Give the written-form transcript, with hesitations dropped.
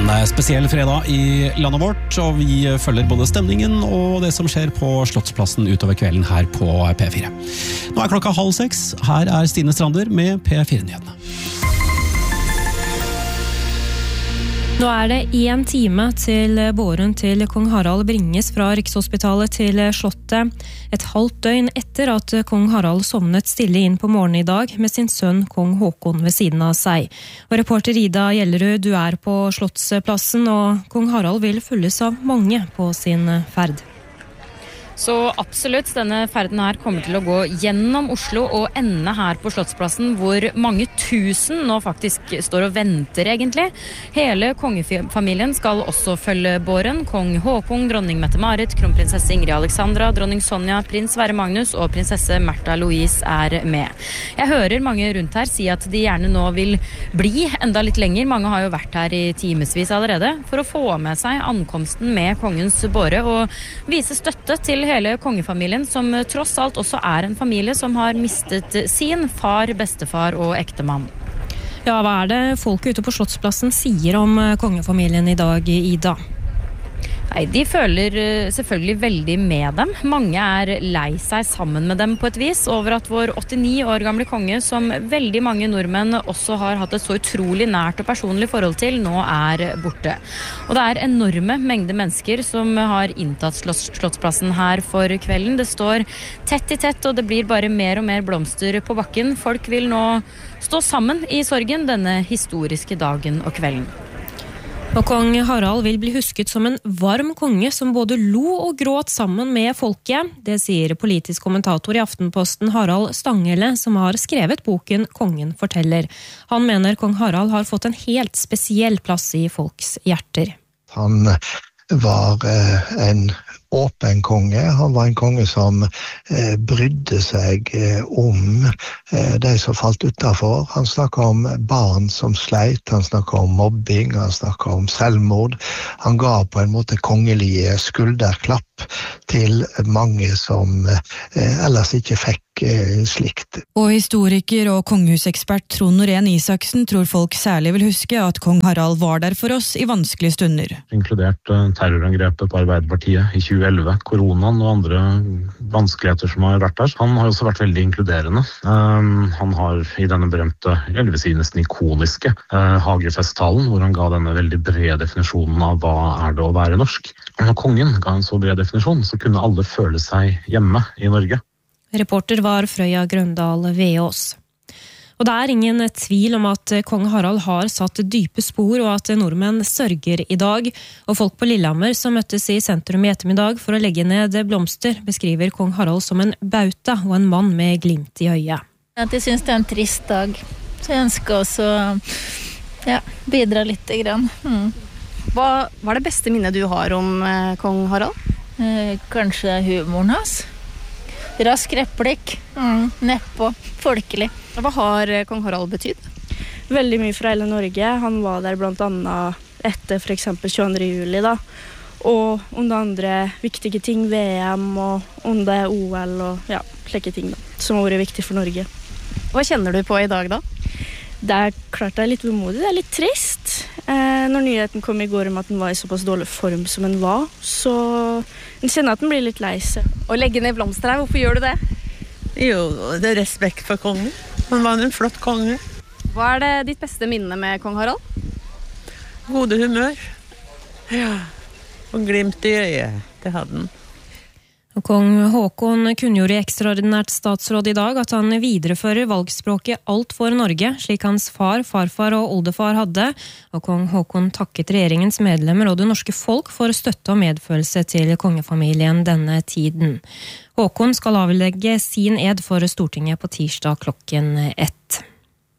spesiell fredag i landet vårt, og vi følger både stemningen og det som skjer på Slottsplassen utover kvelden her på P4. Nå er klokka 5:30. Her er Stine Strander med P4-nyhetene. Nå er det 1 time til båren til kong Harald bringes fra Rikshospitalet til Slottet. Et halvt døgn etter at kong Harald sovnet stille inn på morgenen i dag med sin sønn kong Håkon ved siden av seg. Og reporter Ida Gjellerud, du er på Slottsplassen, og kong Harald vil følges av mange på sin ferd. Så absolutt, denne ferden her kommer til å gå gjennom Oslo og ende her på Slottsplassen, hvor mange tusen nå faktisk står og venter egentlig. Hele kongefamilien skal også følge båren. Kong Håkon, dronning Mette-Marit, kronprinsesse Ingrid Alexandra, dronning Sonja, prins Sverre Magnus og prinsesse Märtha Louise er med. Jeg hører mange rundt her si at de gjerne nå vil bli enda litt lenger. Mange har jo vært her i timesvis allerede for å få med seg ankomsten med kongens båre og vise støtte til hele kongefamilien, som tross alt også er en familie som har mistet sin far, bestefar og ektemann. Ja, hva er det folk ute på Slottsplassen sier om kongefamilien i dag, Ida? Nei, de føler selvfølgelig veldig med dem. Mange er lei seg sammen med dem på et vis over at vår 89 år gamle konge, som veldig mange nordmenn også har hatt et så utrolig nært og personlig forhold til, nå er borte. Og det er enorme mengder mennesker som har inntatt Slottsplassen her for kvelden. Det står tett i tett, og det blir bare mer og mer blomster på bakken. Folk vil nå stå sammen i sorgen denne historiske dagen og kvelden. Og kong Harald vil bli husket som en varm konge som både lo og gråt sammen med folket. Det sier politisk kommentator i Aftenposten Harald Stanghelle, som har skrevet boken Kongen forteller. Han mener kong Harald har fått en helt spesiell plass i folks hjerter. Han var en åpen konge. Han var en konge som brydde seg om de som falt utenfor. Han snakket om barn som sleit, han snakket om mobbing, han snakket om selvmord. Han ga på en måte kongelige skulderklapp til mange som ellers ikke fikk slikt. Og historiker og kongehusekspert Trond Norén Isaksen tror folk særlig vil huske at kong Harald var der for oss i vanskelige stunder. Inkludert terrorangrepet på Arbeiderpartiet i 2011, koronaen og andre vanskeligheter som har vært der. Han har også vært veldig inkluderende. Han har i denne berømte, jeg vil si nesten ikoniske, Hagefesttalen, hvor han ga denne veldig brede definisjonen av hva er det å være norsk. Og når kongen ga en så bred definisjon, så kunne alle føle seg hjemme i Norge. Reporter var Frøya Grøndal Veås. Og det er ingen tvil om at kong Harald har satt dype spor, og at nordmenn sørger i dag. Og folk på Lillehammer som møttes i sentrum i ettermiddag for å legge ned blomster, beskriver kong Harald som en bauta og en mann med glimt i øyet. Jeg synes det er en trist dag, så jeg ønsker også bidra litt grann. Hva er det beste minnet du har om kong Harald? Kanskje humoren hans. Rask replikk, neppå, folkelig. Hva har kong Harald betydd? Veldig mye for hele Norge. Han var der blant annet etter for eksempel 22. juli da. Og om det andre viktige ting, VM og om det er OL og slike ting da, som har vært viktig for Norge. Hva kjenner du på i dag da? Det er klart det er litt vemodig, det er litt trist. Når nyheten kom i går om at den var i såpass dårlig form som den var, så jeg kjenner at den blir litt lei seg. Å legge ned blomster her, hvorfor gjør du det? Jo, det er respekt for kongen. Han var en flott konge. Hva er det ditt beste minne med kong Harald? Gode humør. Ja, og glimt i øyet, det hadde han. Og kong Håkon kunngjorde i ekstraordinært statsråd i dag at han viderefører valgspråket Alt for Norge, slik hans far, farfar og oldefar hadde. Og kong Håkon takket regjeringens medlemmer og det norske folk for støtte og medfølelse til kongefamilien denne tiden. Håkon skal avlegge sin ed for Stortinget på tirsdag 13:00.